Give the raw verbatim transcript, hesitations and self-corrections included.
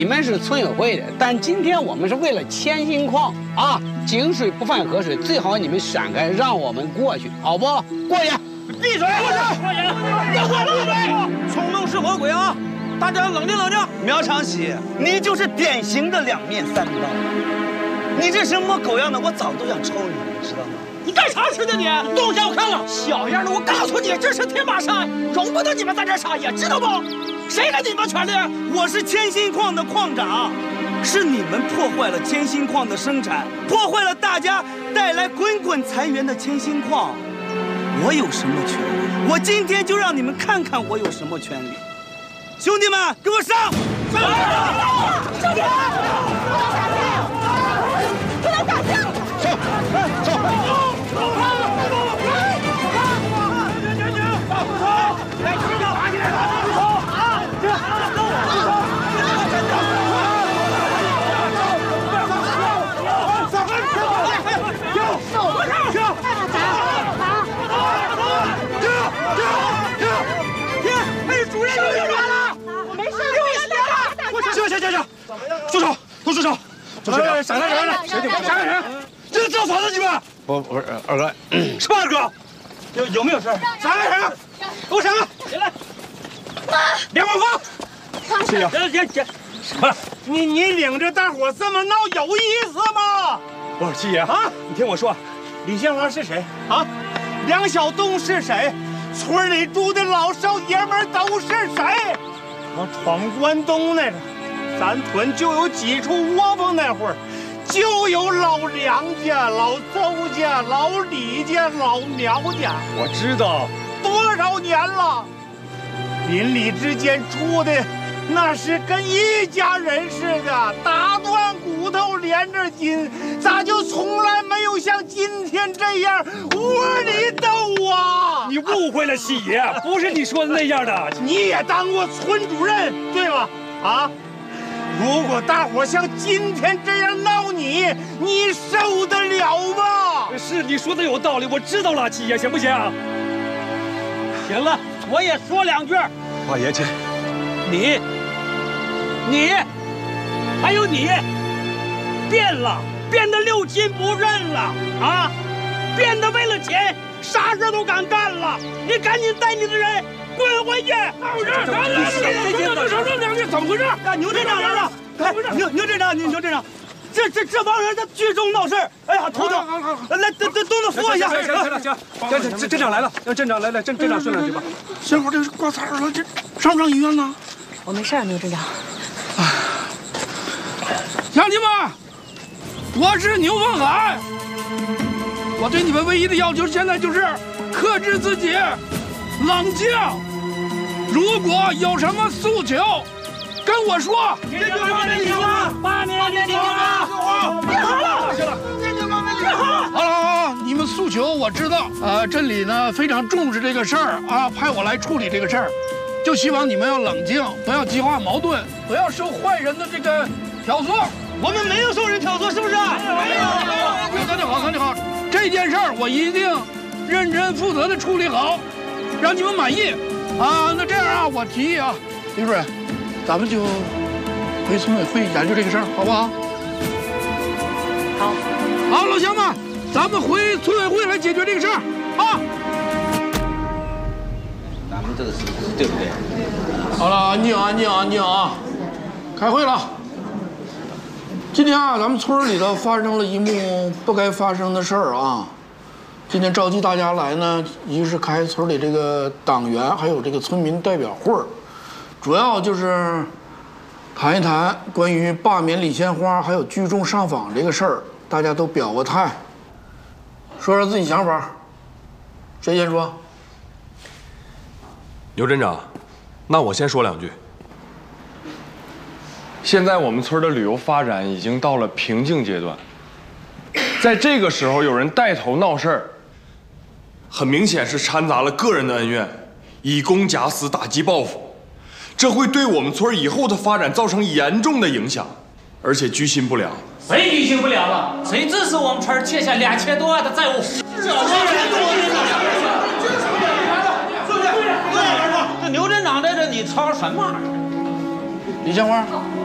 你们是村委会的，但今天我们是为了千心矿啊，井水不犯河水，最好你们闪开，让我们过去，好不？过去！ 闭嘴！过去！给我闭嘴！冲动是魔鬼啊！大家冷静冷静。 苗长喜，你就是典型的两面三刀。你这什么狗样的，我早都想抽你，你知道吗？ 你干啥吃的你？动下我看了。小样的，我告诉你，这是铁马山，容不得你们在这撒野，知道不？谁给你们权利？ 我是千心矿的矿长，是你们破坏了千心矿的生产，破坏了大家带来滚滚财源的千心矿。我有什么权利？我今天就让你们看看我有什么权利。兄弟们，给我上！ 上！兄弟们，不能打架！ 上！上！ 来，知道爬起来了，不走啊！这，走，走。 行行行行，住手！都住手！住手！闪开人！闪开人！这是找茬子你们？ 不不是二哥， 什么二哥？有有没有事？闪开人！给我闪开！ 起来！ 妈！ 别往放！ 行行行行，不是你你领着大伙这么闹有意思吗？不是七爷啊，你听我说，李鲜花是谁啊？梁晓东是谁？村里住的老少爷们都是谁？往闯关东那个。咱屯就有几处窝棚，那会儿就有老梁家、老周家、老李家、老苗家。我知道多少年了，邻里之间处的那是跟一家人似的，打断骨头连着筋，咋就从来没有像今天这样窝里斗啊？ 你误会了，七爷，不是你说的那样的。 你也当过村主任对吧？啊？如果大伙像今天这样闹你，你受得了吗？ 是你说的有道理，我知道了，七爷，行不行？ 行了，我也说两句。 老爷请。 你，你，还有你，变了，变得六亲不认了啊！变得为了钱，啥事都敢干了。你赶紧带你的人滚回去！ 怎么回事？ 牛镇长来了！哎，牛牛镇长，牛牛镇长，这这这帮人在聚众闹事儿，哎呀，头疼！来，等等，东子扶我一下。 行了行了行，镇镇镇长来了，让镇长来来镇镇长说两句吧。 鲜花这是挂彩了，这上不上医院呢？ 我没事，牛镇长。 乡亲们，我是牛凤海，我对你们唯一的要求现在就是克制自己，冷静。如果有什么诉求，跟我说。 解决方面行吗？八年年行吗？ 别好了，行了， 解决方面行吗？ 好了好了，你们诉求我知道，呃，镇里呢非常重视这个事儿啊，派我来处理这个事儿，就希望你们要冷静，不要激化矛盾，不要受坏人的这个挑唆。 我们没有受人挑唆，是不是？ 没有，那就好，那就好。这件事儿我一定认真负责的处理好，让你们满意。啊，那这样啊，我提议啊，李主任，咱们就回村委会研究这个事儿，好不好？ 好。 好，老乡们，咱们回村委会来解决这个事儿啊。 咱们这个是对不对？ 好了，安静，安静，安静啊！开会了。今天啊，咱们村里头发生了一幕不该发生的事儿啊。今天召集大家来呢，一是开村里这个党员还有这个村民代表会，主要就是谈一谈关于罢免李鲜花还有聚众上访这个事儿，大家都表个态，说说自己想法。谁先说？ 牛镇长，那我先说两句。现在我们村的旅游发展已经到了瓶颈阶段，在这个时候有人带头闹事儿，很明显是掺杂了个人的恩怨，以公假死，打击报复，这会对我们村以后的发展造成严重的影响，而且居心不良。 谁居心不良了？谁指使我们村欠下两千多万的债务？ 这牛镇长在这，你吵什么？ 李鲜花，